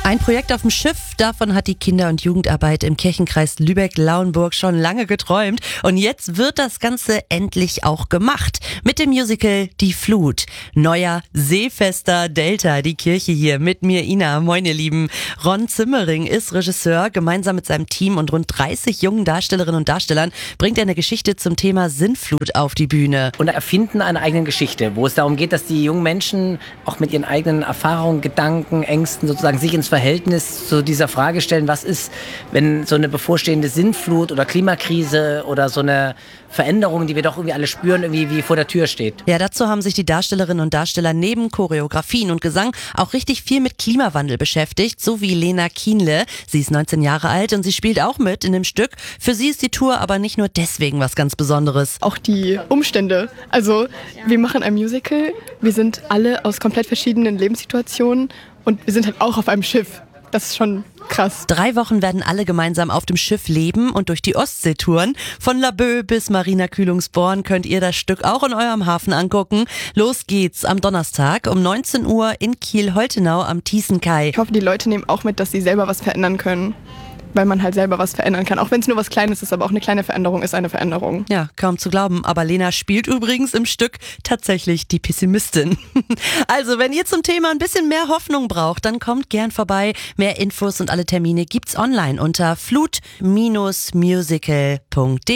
Ein Projekt auf dem Schiff, davon hat die Kinder- und Jugendarbeit im Kirchenkreis Lübeck-Lauenburg schon lange geträumt. Und jetzt wird das Ganze endlich auch gemacht. Mit dem Musical Die Flut. Neuer, seefester Delta, die Kirche hier. Mit mir Ina. Moin ihr Lieben. Ron Zimmering ist Regisseur. Gemeinsam mit seinem Team und rund 30 jungen Darstellerinnen und Darstellern bringt er eine Geschichte zum Thema Sintflut auf die Bühne. Und erfinden eine eigene Geschichte, wo es darum geht, dass die jungen Menschen auch mit ihren eigenen Erfahrungen, Gedanken, Ängsten sozusagen sich ins Verhältnis zu dieser Frage stellen, was ist, wenn so eine bevorstehende Sintflut oder Klimakrise oder so eine Veränderung, die wir doch irgendwie alle spüren, irgendwie wie vor der Tür steht. Ja, dazu haben sich die Darstellerinnen und Darsteller neben Choreografien und Gesang auch richtig viel mit Klimawandel beschäftigt, so wie Lena Kienle. Sie ist 19 Jahre alt und sie spielt auch mit in dem Stück. Für sie ist die Tour aber nicht nur deswegen was ganz Besonderes. Auch die Umstände. Also wir machen ein Musical, wir sind alle aus komplett verschiedenen Lebenssituationen und wir sind halt auch auf einem Schiff. Das ist schon krass. 3 Wochen werden alle gemeinsam auf dem Schiff leben und durch die Ostsee touren. Von Laboe bis Marina Kühlungsborn könnt ihr das Stück auch in eurem Hafen angucken. Los geht's am Donnerstag um 19 Uhr in Kiel-Holtenau am Thießenkai. Ich hoffe, die Leute nehmen auch mit, dass sie selber was verändern können. Weil man halt selber was verändern kann. Auch wenn es nur was Kleines ist, aber auch eine kleine Veränderung ist eine Veränderung. Ja, kaum zu glauben. Aber Lena spielt übrigens im Stück tatsächlich die Pessimistin. Also, wenn ihr zum Thema ein bisschen mehr Hoffnung braucht, dann kommt gern vorbei. Mehr Infos und alle Termine gibt's online unter flut-musical.de.